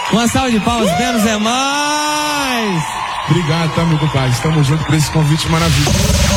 Uma salva de palmas, menos é mais. Obrigado, tá, meu compadre? Estamos juntos por esse convite maravilhoso.